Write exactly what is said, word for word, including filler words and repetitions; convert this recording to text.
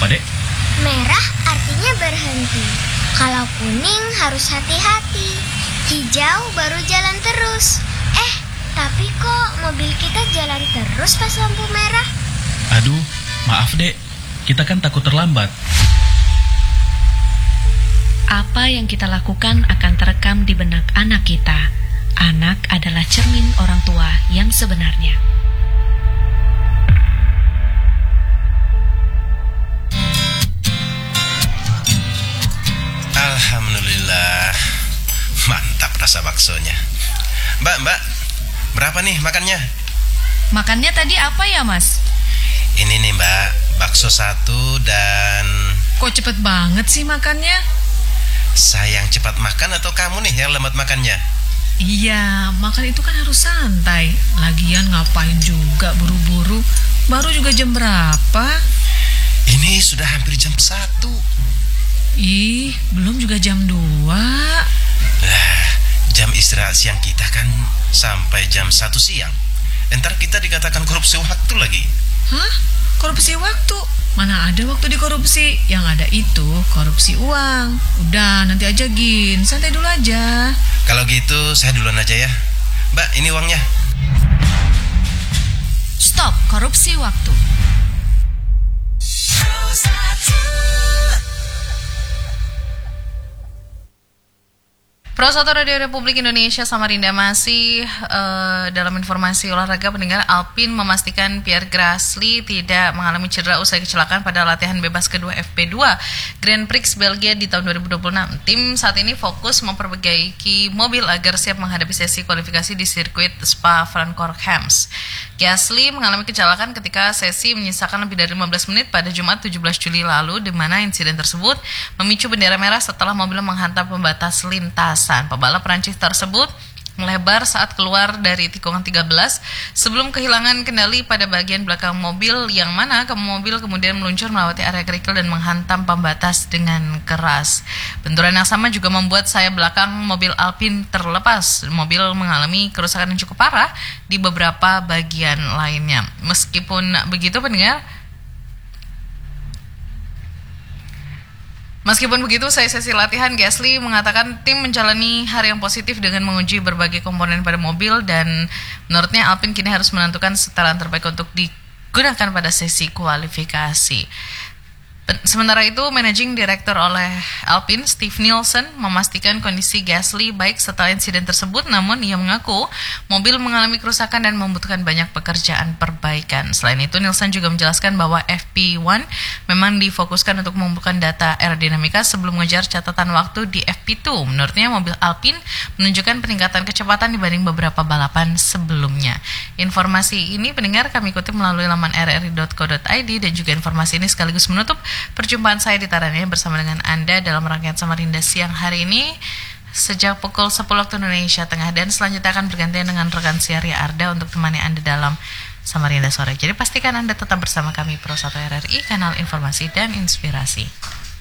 apa, Dek? Merah artinya berhenti. Kalau kuning harus hati-hati. Hijau baru jalan terus. Eh, tapi kok mobil kita jalan terus pas lampu merah? Aduh, maaf, Dek. Kita kan takut terlambat. Apa yang kita lakukan akan terekam di benak anak kita. Anak adalah cermin orang tua yang sebenarnya. Alhamdulillah, mantap rasa baksonya. Mbak, mbak, berapa nih makannya? Makannya tadi apa ya, Mas? Ini nih mbak, bakso satu dan... Kok cepet banget sih makannya? Saya yang cepat makan atau kamu nih yang lambat makannya? Iya, makan itu kan harus santai. Lagian ngapain juga buru-buru? Baru juga jam berapa? Ini sudah hampir jam satu. Ih, belum juga jam dua. Lah, jam istirahat siang kita kan sampai jam satu siang. Entar kita dikatakan korupsi waktu lagi. Hah? Korupsi waktu? Mana ada waktu dikorupsi? Yang ada itu korupsi uang. Udah, nanti aja Gin, santai dulu aja. Kalau gitu saya duluan aja ya. Mbak, ini uangnya. Stop korupsi waktu. Pro satu Radio Republik Indonesia Samarinda masih uh, dalam informasi olahraga. Pendengar, Alpine memastikan Pierre Gasly tidak mengalami cedera usai kecelakaan pada latihan bebas kedua F P dua Grand Prix Belgia di tahun dua ribu dua puluh enam. Tim saat ini fokus memperbaiki mobil agar siap menghadapi sesi kualifikasi di sirkuit Spa-Francorchamps. Gasly mengalami kecelakaan ketika sesi menyisakan lebih dari lima belas menit pada Jumat tujuh belas Juli lalu, di mana insiden tersebut memicu bendera merah setelah mobil menghantam pembatas lintasan. Pebalap Prancis tersebut melebar saat keluar dari tikungan tiga belas sebelum kehilangan kendali pada bagian belakang mobil, yang mana mobil kemudian meluncur melewati area kerikil dan menghantam pembatas dengan keras. Benturan yang sama juga membuat sayap belakang mobil Alpine terlepas. Mobil mengalami kerusakan yang cukup parah di beberapa bagian lainnya. Meskipun begitu, pendengar, Meskipun begitu, usai sesi latihan, Gasly mengatakan tim menjalani hari yang positif dengan menguji berbagai komponen pada mobil, dan menurutnya Alpine kini harus menentukan setelan terbaik untuk digunakan pada sesi kualifikasi. Sementara itu, Managing Director oleh Alpine, Steve Nielsen, memastikan kondisi Gasly baik setelah insiden tersebut, namun ia mengaku mobil mengalami kerusakan dan membutuhkan banyak pekerjaan perbaikan. Selain itu, Nielsen juga menjelaskan bahwa F P satu memang difokuskan untuk mengumpulkan data aerodinamika sebelum mengejar catatan waktu di F P dua. Menurutnya, mobil Alpine menunjukkan peningkatan kecepatan dibanding beberapa balapan sebelumnya. Informasi ini, pendengar, kami kutip melalui laman r r i dot co dot i d, dan juga informasi ini sekaligus menutup perjumpaan saya di Taranya bersama dengan Anda dalam rangkaian Samarinda siang hari ini sejak pukul sepuluh waktu Indonesia Tengah, dan selanjutnya akan bergantian dengan rekan Siaria Arda untuk temani Anda dalam Samarinda sore. Jadi pastikan Anda tetap bersama kami Pro satu R R I, kanal informasi dan inspirasi.